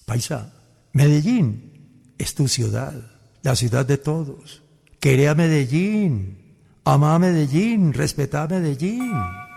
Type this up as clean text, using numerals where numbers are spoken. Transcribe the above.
Paisa, Medellín es tu ciudad, la ciudad de todos. Quere a Medellín, ama a Medellín, respeta a Medellín.